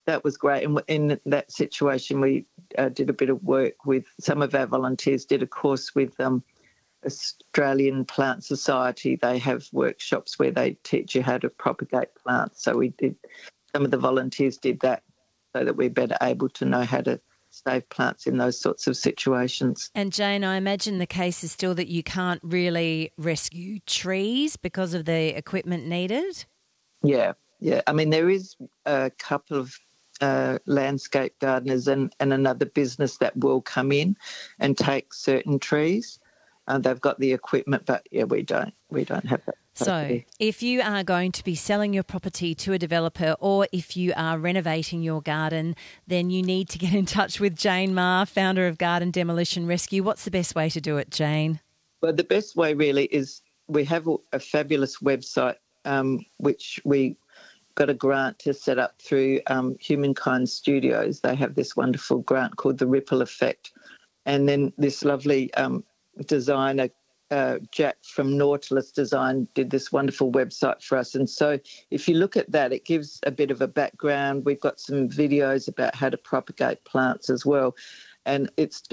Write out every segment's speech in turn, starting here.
that was great. And in that situation, we did a bit of work with some of our volunteers, did a course with Australian Plant Society. They have workshops where they teach you how to propagate plants. So some of the volunteers did that so that we're better able to know how to save plants in those sorts of situations. And Jane, I imagine the case is still that you can't really rescue trees because of the equipment needed? Yeah. I mean, there is a couple of landscape gardeners and another business that will come in and take certain trees. They've got the equipment, but we don't have that. So if you are going to be selling your property to a developer, or if you are renovating your garden, then you need to get in touch with Jane Maher, founder of Garden Demolition Rescue. What's the best way to do it, Jane? Well, the best way really is we have a fabulous website which we got a grant to set up through Humankind Studios. They have this wonderful grant called The Ripple Effect. And then this lovely designer, Jack from Nautilus Design, did this wonderful website for us. And so if you look at that, it gives a bit of a background. We've got some videos about how to propagate plants as well. And it's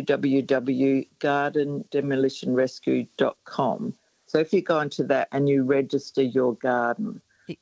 www.gardendemolitionrescue.com. So if you go into that and you register your garden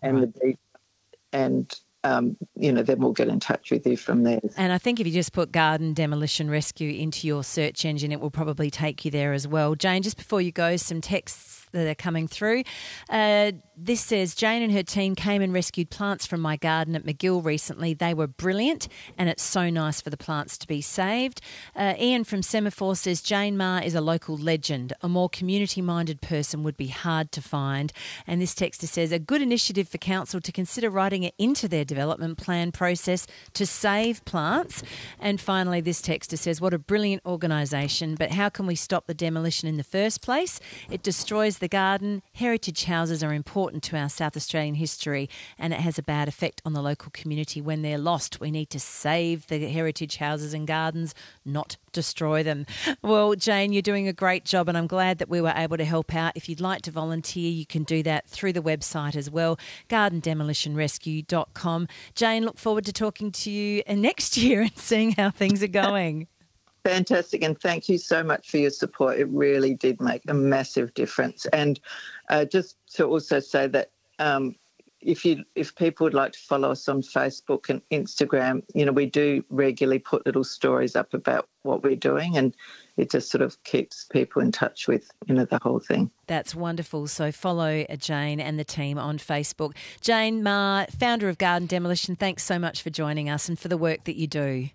then we'll get in touch with you from there. And I think if you just put Garden Demolition Rescue into your search engine, it will probably take you there as well. Jane, just before you go, some texts that are coming through. This says, Jane and her team came and rescued plants from my garden at McGill recently. They were brilliant, and it's so nice for the plants to be saved. Ian from Semaphore says, Jane Maher is a local legend. A more community-minded person would be hard to find. And this texter says, a good initiative for council to consider writing it into their development plan process to save plants. And finally, this texter says, what a brilliant organisation, but how can we stop the demolition in the first place? It destroys the garden. Heritage houses are important to our South Australian history, and it has a bad effect on the local community when they're lost. We need to save the heritage houses and gardens, not destroy them. Well, Jane, you're doing a great job, and I'm glad that we were able to help out. If you'd like to volunteer, you can do that through the website as well, gardendemolitionrescue.com. Jane, look forward to talking to you next year and seeing how things are going. Fantastic, and thank you so much for your support. It really did make a massive difference. And just to also say that if people would like to follow us on Facebook and Instagram, we do regularly put little stories up about what we're doing, and it just sort of keeps people in touch with, the whole thing. That's wonderful. So follow Jane and the team on Facebook. Jane Maher, founder of Garden Demolition, thanks so much for joining us and for the work that you do.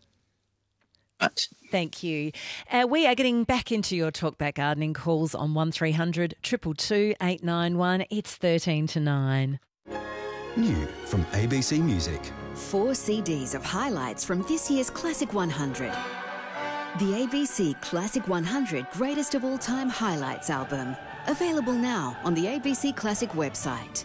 Thank you. We are getting back into your Talkback Gardening calls on 1300 222 891. It's 13 to 9. New from ABC Music. 4 CDs of highlights from this year's Classic 100. The ABC Classic 100 Greatest of All Time Highlights album. Available now on the ABC Classic website.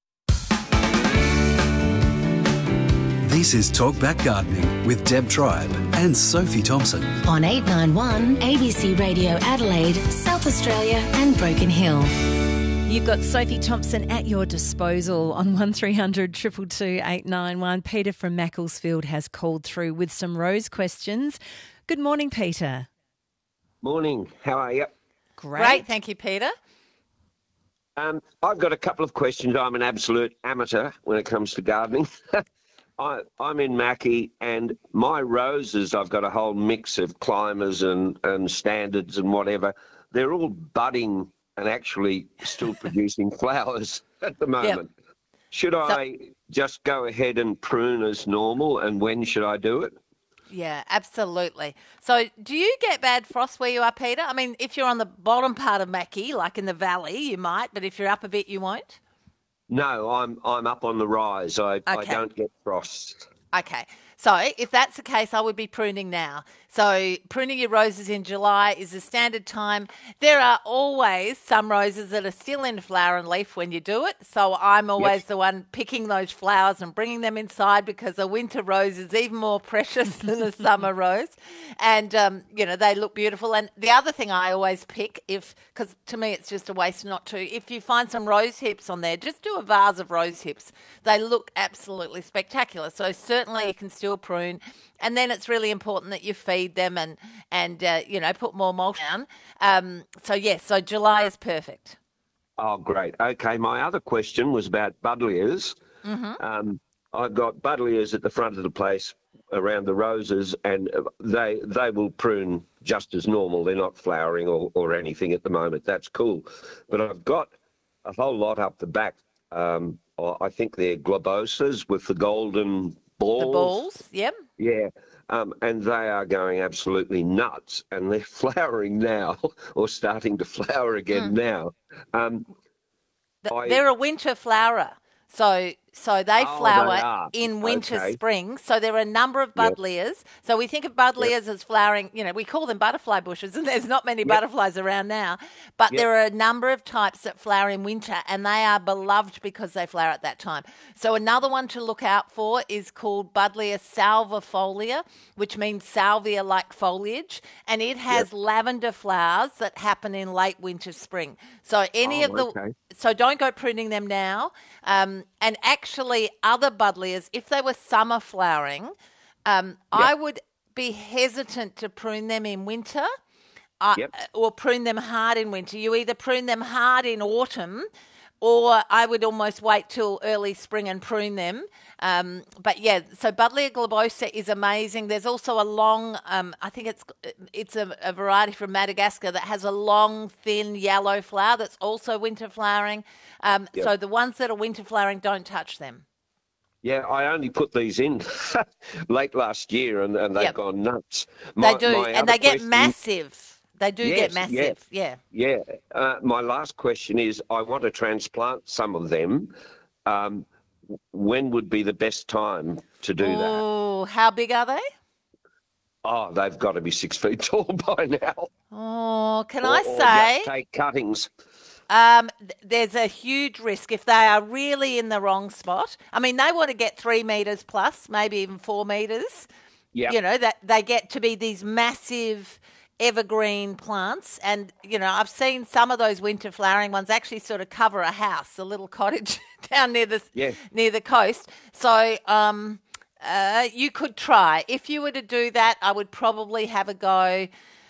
This is Talkback Gardening with Deb Tribe and Sophie Thompson. On 891 ABC Radio Adelaide, South Australia and Broken Hill. You've got Sophie Thompson at your disposal on 1300 222 891. Peter from Macclesfield has called through with some rose questions. Good morning, Peter. Morning. How are you? Great, thank you, Peter. I've got a couple of questions. I'm an absolute amateur when it comes to gardening. I'm in Mackie, and my roses, I've got a whole mix of climbers and standards and whatever. They're all budding and actually still producing flowers at the moment. Yep. Should I just go ahead and prune as normal, and when should I do it? Yeah, absolutely. So do you get bad frost where you are, Peter? I mean, if you're on the bottom part of Mackie, like in the valley, you might, but if you're up a bit, you won't? No, I'm up on the rise. I don't get frost. Okay. So if that's the case, I would be pruning now. So pruning your roses in July is the standard time. There are always some roses that are still in flower and leaf when you do it. So I'm always the one picking those flowers and bringing them inside, because a winter rose is even more precious than a summer rose. And, they look beautiful. And the other thing I always pick, because to me it's just a waste not to, if you find some rose hips on there, just do a vase of rose hips. They look absolutely spectacular. So certainly certainly you can still prune. And then it's really important that you feed them and put more mulch down. So July is perfect. Oh, great. Okay, my other question was about buddleias. I've got buddleias at the front of the place around the roses, and they will prune just as normal. They're not flowering or anything at the moment. That's cool. But I've got a whole lot up the back. I think they're globosas with the golden balls. The balls, yep. Yeah. And they are going absolutely nuts, and they're flowering now, or starting to flower again now. They're a winter flower. So they flower in winter, spring. So there are a number of buddleias. So we think of buddleias as flowering, we call them butterfly bushes, and there's not many butterflies around now. But there are a number of types that flower in winter, and they are beloved because they flower at that time. So another one to look out for is called Buddleia salvifolia, which means salvia-like foliage, and it has lavender flowers that happen in late winter, spring. So so don't go pruning them now. And actually, other buddleias, if they were summer flowering, I would be hesitant to prune them in winter or prune them hard in winter. You either prune them hard in autumn, or I would almost wait till early spring and prune them. So Buddleia globosa is amazing. There's also a long, I think it's a variety from Madagascar that has a long, thin yellow flower that's also winter flowering. So the ones that are winter flowering, don't touch them. Yeah, I only put these in late last year, and they've gone nuts. They do, and they get massive. They do get massive, yeah. My last question is, I want to transplant some of them. When would be the best time to do that? Oh, how big are they? Oh, they've got to be 6 feet tall by now. Oh, can I say? Just take cuttings. There's a huge risk if they are really in the wrong spot. I mean, they want to get 3 metres plus, maybe even 4 metres. Yeah. That they get to be these massive evergreen plants, and I've seen some of those winter flowering ones actually sort of cover a house, a little cottage down near the coast. So you could try. If you were to do that, I would probably have a go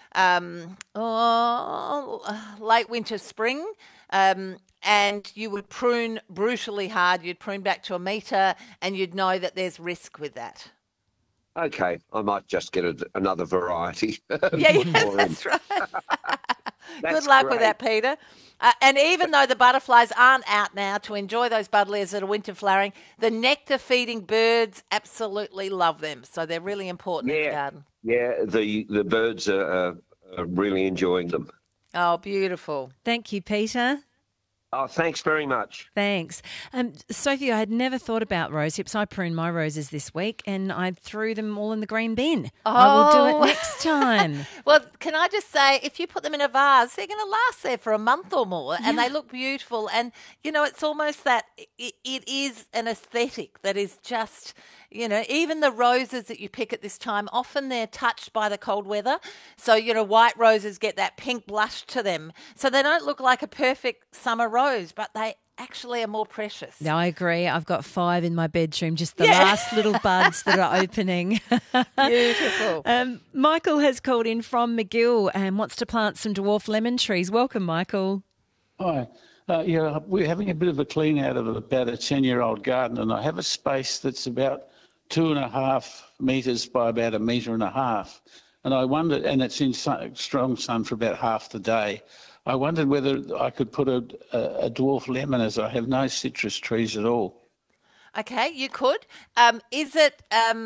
late winter, spring, and you would prune brutally hard. You'd prune back to 1 metre, and you'd know that there's risk with that. Okay, I might just get another variety. That's right. Good luck with that, Peter. And even though the butterflies aren't out now to enjoy those buddleias that are winter flowering, the nectar-feeding birds absolutely love them. So they're really important in the garden. Yeah, the birds are really enjoying them. Oh, beautiful. Thank you, Peter. Oh, thanks very much. Thanks. Sophie, I had never thought about rose hips. I pruned my roses this week and I threw them all in the green bin. I will do it next time. Well, can I just say, if you put them in a vase, they're going to last there for a month or more, and they look beautiful. And, it's almost that it is an aesthetic that is just, even the roses that you pick at this time, often they're touched by the cold weather. So, white roses get that pink blush to them. So they don't look like a perfect summer rose, but they actually are more precious. No, I agree. I've got 5 in my bedroom, just the last little buds that are opening. Beautiful. Michael has called in from McGill and wants to plant some dwarf lemon trees. Welcome, Michael. Hi. We're having a bit of a clean out of about a 10-year-old garden, and I have a space that's about 2.5 metres by about 1.5 metres. And I wondered, and it's in strong sun for about half the day, I wondered whether I could put a dwarf lemon, as I have no citrus trees at all. Okay, you could. Is it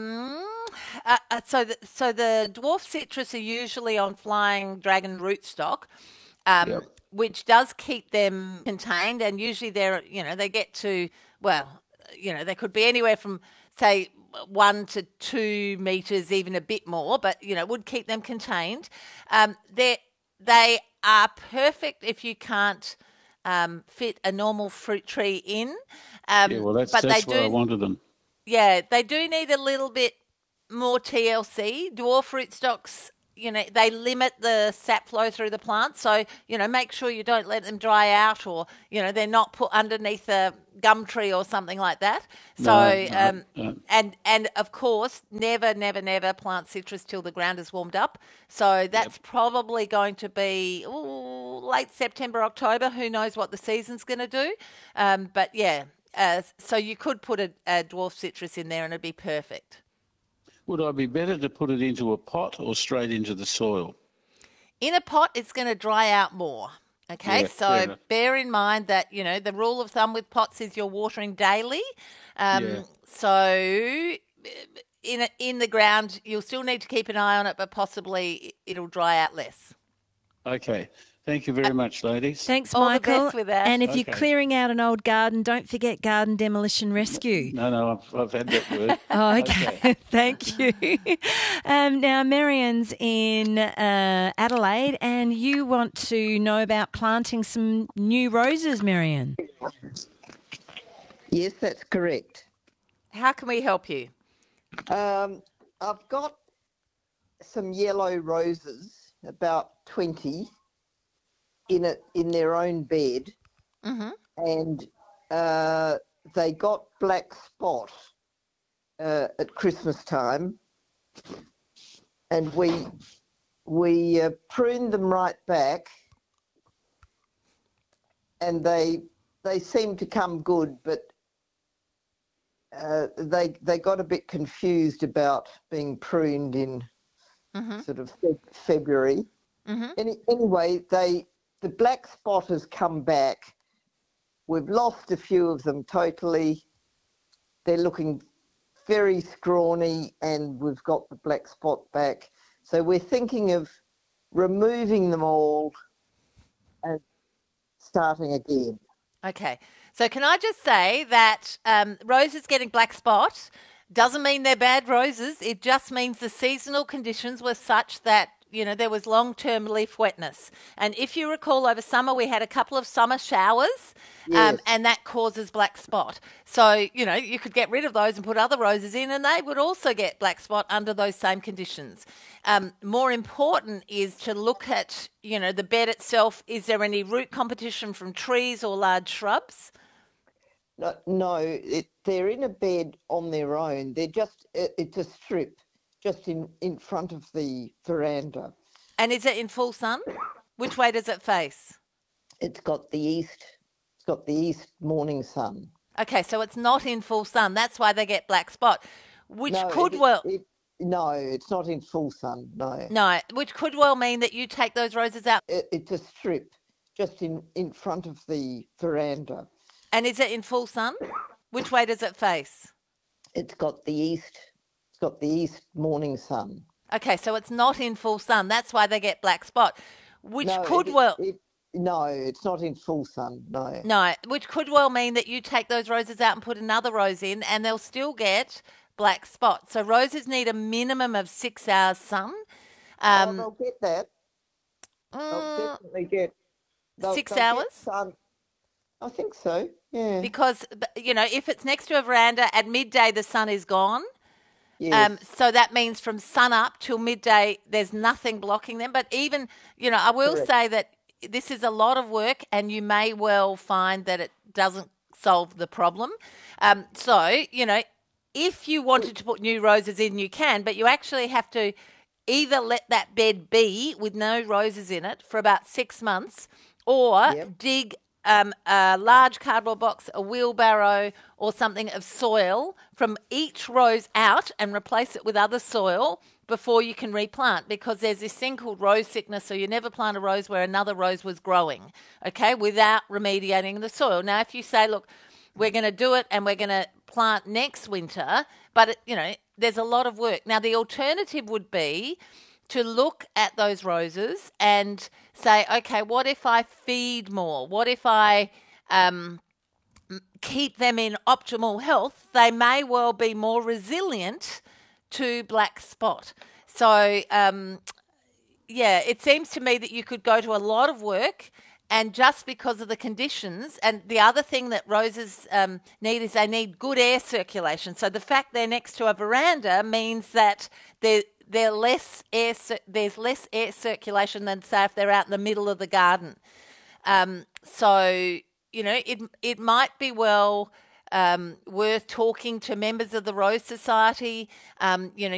so the dwarf citrus are usually on flying dragon rootstock, which does keep them contained, and usually they get to they could be anywhere from say 1 to 2 metres, even a bit more, but would keep them contained. They are perfect if you can't fit a normal fruit tree in. That's why I wanted them. Yeah, they do need a little bit more TLC. Dwarf rootstocks, they limit the sap flow through the plant. So, make sure you don't let them dry out, or, they're not put underneath a gum tree or something like that. So, and of course, never plant citrus till the ground is warmed up. So that's probably going to be late September, October. Who knows what the season's going to do? But yeah, so you could put a dwarf citrus in there and it'd be perfect. Would I be better to put it into a pot or straight into the soil? In a pot, it's going to dry out more. Okay, so bear in mind that, the rule of thumb with pots is you're watering daily. So in the ground, you'll still need to keep an eye on it, but possibly it'll dry out less. Okay. Thank you very much, ladies. Thanks, All Michael. the best with that. And if you're clearing out an old garden, don't forget Garden Demolition Rescue. No, I've had that word. Oh, okay. Thank you. Now, Marianne's in Adelaide, and you want to know about planting some new roses, Marianne. Yes, that's correct. How can we help you? I've got some yellow roses, about 20, in their own bed, and they got black spot at Christmas time, and we pruned them right back, and they seem to come good, but they got a bit confused about being pruned in sort of February. Anyway, the black spot has come back. We've lost a few of them totally. They're looking very scrawny, and we've got the black spot back. So we're thinking of removing them all and starting again. Okay. So can I just say that roses getting black spot doesn't mean they're bad roses. It just means the seasonal conditions were such that there was long-term leaf wetness. And if you recall, over summer, we had a couple of summer showers, and that causes black spot. So, you could get rid of those and put other roses in, and they would also get black spot under those same conditions. More important is to look at, the bed itself. Is there any root competition from trees or large shrubs? No, they're in a bed on their own. It's a strip just in front of the veranda. And is it in full sun? Which way does it face? It's got the east morning sun. Okay, so it's not in full sun. That's why they get black spot, which No, it's not in full sun, no. No, which could well mean that you take those roses out. It's a strip just in front of the veranda. And is it in full sun? Which way does it face? It's got the east morning sun. Okay, so it's not in full sun. That's why they get black spot, which No, no, it's not in full sun, no. No, which could well mean that you take those roses out and put another rose in, and they'll still get black spot. So roses need a minimum of 6 hours sun. They'll get that. They'll definitely get 6 hours? Get sun. I think so, yeah. Because, if it's next to a veranda, at midday the sun is gone. Yes. So that means from sun up till midday, there's nothing blocking them. But even, I will say that this is a lot of work, and you may well find that it doesn't solve the problem. So, if you wanted to put new roses in, you can, but you actually have to either let that bed be with no roses in it for about 6 months, or dig a large cardboard box, a wheelbarrow or something of soil from each rose out and replace it with other soil before you can replant, because there's this thing called rose sickness, so you never plant a rose where another rose was growing, okay, without remediating the soil. Now, if you say, look, we're going to do it and we're going to plant next winter, but, there's a lot of work. Now, the alternative would be to look at those roses and say, okay, what if I feed more? What if I keep them in optimal health? They may well be more resilient to black spot. So, it seems to me that you could go to a lot of work, and just because of the conditions, and the other thing that roses need is they need good air circulation. So the fact they're next to a veranda means that there's less air circulation than, say, if they're out in the middle of the garden. So, it might be worth talking to members of the Rose Society.